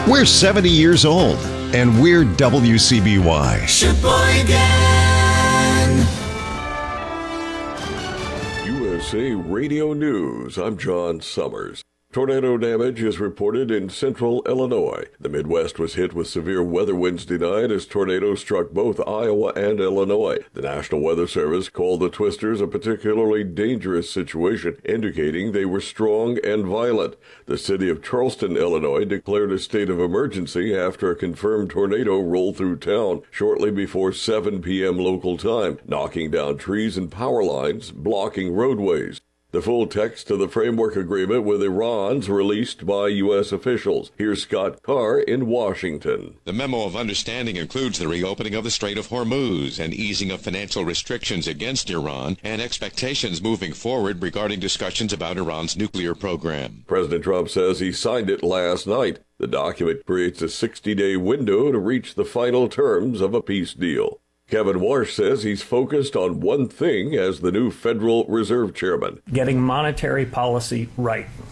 We're 70 years old, and we're WCBY. Sheboygan! USA Radio News, I'm John Summers. Tornado damage is reported in central Illinois. The Midwest was hit with severe weather Wednesday night as tornadoes struck both Iowa and Illinois. The National Weather Service called the twisters a particularly dangerous situation, indicating they were strong and violent. The city of Charleston, Illinois, declared a state of emergency after a confirmed tornado rolled through town shortly before 7 p.m. local time, knocking down trees and power lines, blocking roadways. The full text of the framework agreement with Iran's released by U.S. officials. Here's Scott Carr in Washington. The memo of understanding includes the reopening of the Strait of Hormuz and easing of financial restrictions against Iran and expectations moving forward regarding discussions about Iran's nuclear program. President Trump says he signed it last night. The document creates a 60-day window to reach the final terms of a peace deal. Kevin Warsh says he's focused on one thing as the new Federal Reserve Chairman. Getting monetary policy right.